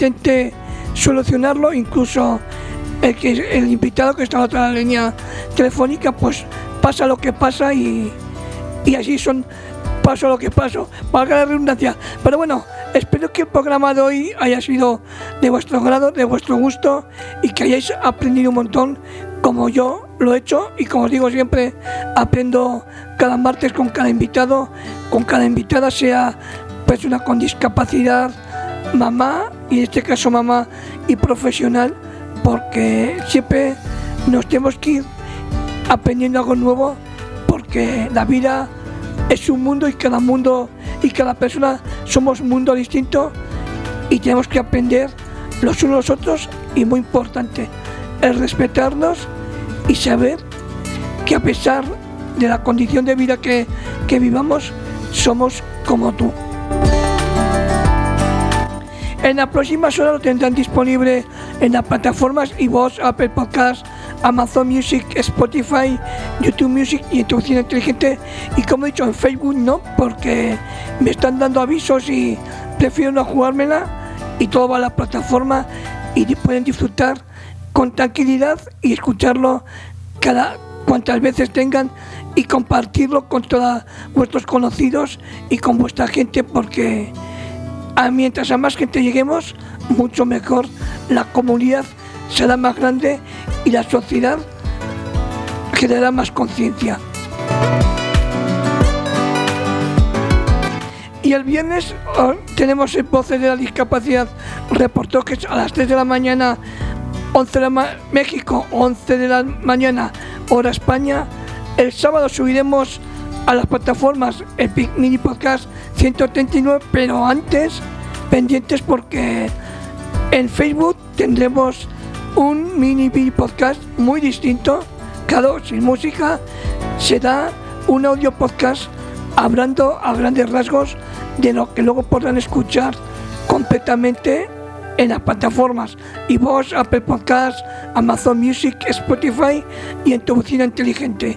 intente solucionarlo, incluso el invitado que está en otra línea telefónica, pues pasa lo que pasa y así paso lo que paso, valga la redundancia. Pero bueno, espero que el programa de hoy haya sido de vuestro agrado, de vuestro gusto, y que hayáis aprendido un montón, como yo lo he hecho, y como os digo siempre, aprendo cada martes con cada invitado, con cada invitada, sea persona con discapacidad, mamá, y en este caso mamá y profesional, porque siempre nos tenemos que ir aprendiendo algo nuevo, porque la vida es un mundo y cada persona somos un mundo distinto, y tenemos que aprender los unos a los otros, y muy importante, el respetarnos y saber que a pesar de la condición de vida que vivamos, somos como tú. En las próximas horas lo tendrán disponible en las plataformas iVoox, Apple Podcasts, Amazon Music, Spotify, YouTube Music y en tu bocina inteligente. Y como he dicho, en Facebook no, porque me están dando avisos y prefiero no jugármela, y todo va a la plataforma y pueden disfrutar con tranquilidad y escucharlo cuantas veces tengan, y compartirlo con todos vuestros conocidos y con vuestra gente, porque mientras a más gente lleguemos, mucho mejor. La comunidad será más grande y la sociedad generará más conciencia. Y el viernes tenemos el Voces de la Discapacidad reportajes a las 3 de la mañana, 11 de México, 11 de la mañana, hora España. El sábado subiremos a las plataformas el mini podcast 139, pero antes pendientes, porque en Facebook tendremos un mini podcast muy distinto, claro, sin música. Será un audio podcast hablando a grandes rasgos de lo que luego podrán escuchar completamente en las plataformas iVoox, Apple Podcasts, Amazon Music, Spotify y en tu bocina inteligente.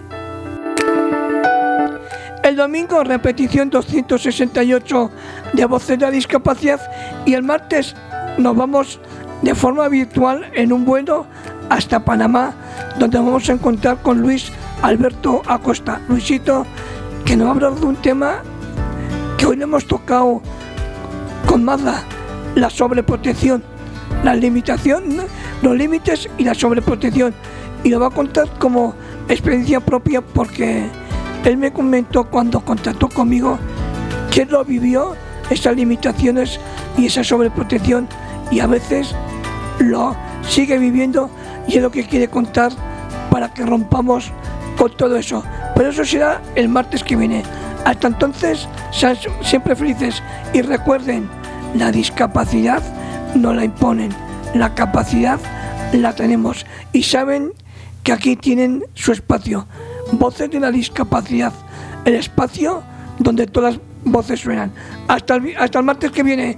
El domingo, repetición 268 de Voces de la Discapacidad, y el martes nos vamos de forma virtual en un vuelo hasta Panamá, donde vamos a encontrar con Luis Alberto Acosta. Luisito, que nos va a hablar de un tema que hoy le hemos tocado con Magda, la sobreprotección, la limitación, los límites y la sobreprotección, y lo va a contar como experiencia propia, porque él me comentó cuando contactó conmigo que él lo vivió, esas limitaciones y esa sobreprotección, y a veces lo sigue viviendo, y es lo que quiere contar para que rompamos con todo eso. Pero eso será el martes que viene. Hasta entonces, sean siempre felices y recuerden, la discapacidad no la imponen, la capacidad la tenemos, y saben que aquí tienen su espacio. Voces de la Discapacidad, el espacio donde todas las voces suenan. Hasta el martes que viene.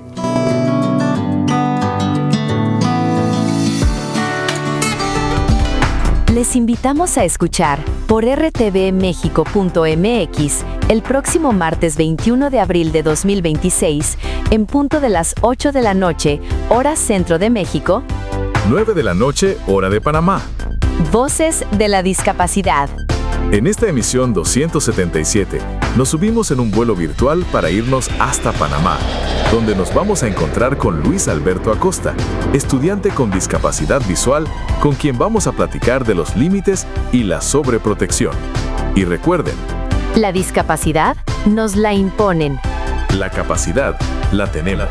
Les invitamos a escuchar por rtvmexico.mx el próximo martes 21 de abril de 2026, en punto de las 8 de la noche, hora Centro de México, 9 de la noche, hora de Panamá. Voces de la Discapacidad. En esta emisión 277, nos subimos en un vuelo virtual para irnos hasta Panamá, donde nos vamos a encontrar con Luis Alberto Acosta, estudiante con discapacidad visual, con quien vamos a platicar de los límites y la sobreprotección. Y recuerden, la discapacidad nos la imponen. la capacidad la tenemos.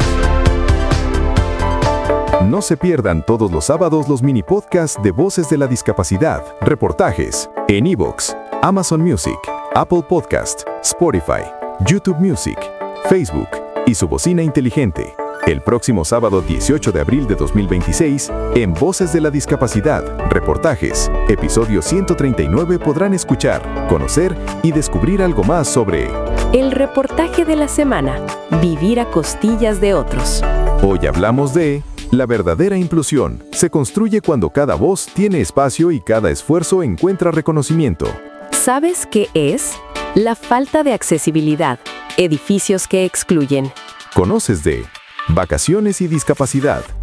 No se pierdan todos los sábados los mini podcasts de Voces de la Discapacidad, reportajes en iVoox, Amazon Music, Apple Podcast, Spotify, YouTube Music, Facebook y su bocina inteligente. El próximo sábado 18 de abril de 2026, en Voces de la Discapacidad, reportajes, episodio 139, podrán escuchar, conocer y descubrir algo más sobre El reportaje de la semana: vivir a costillas de otros. Hoy hablamos de la verdadera inclusión. Se construye cuando cada voz tiene espacio y cada esfuerzo encuentra reconocimiento. ¿Sabes qué es? La falta de accesibilidad, edificios que excluyen. ¿Conoces de vacaciones y discapacidad?